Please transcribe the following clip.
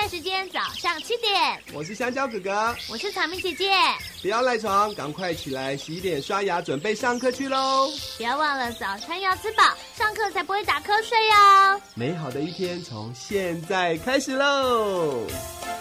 赛时间早上7点。 我是香蕉哥哥， 我是草莓姐姐。 不要赖床，赶快起来洗脸刷牙，准备上课去喽！ 不要忘了早餐要吃饱，上课才不会打瞌睡哟。 美好的一天从现在开始喽！